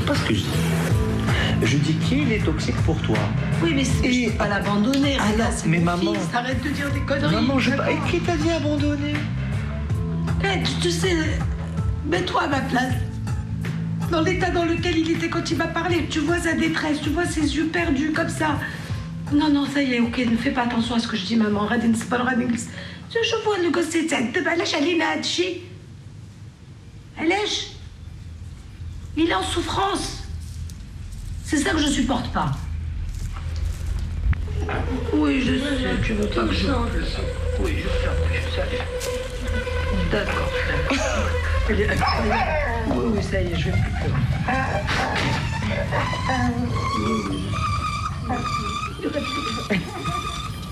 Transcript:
pas ce que je dis. Je dis qu'il est toxique pour toi. Oui, mais je peux pas l'abandonner. Alors, mais maman... Fils, arrête de dire des conneries. Maman, Et qui t'a dit abandonner? Tu sais, mets-toi à ma place. Dans l'état dans lequel il était quand il m'a parlé, tu vois sa détresse, tu vois ses yeux perdus comme ça. Non, ça y est, ok, ne fais pas attention à ce que je dis, maman. Je vois le gosse, بلاش علينا هادشي. علاش؟ Il est en souffrance. C'est ça que je supporte pas. Oui, je sais, tu veux pas que je... Oui, je sais. D'accord. Elle est incroyable. Oui, ça y est, je vais plus pleurer.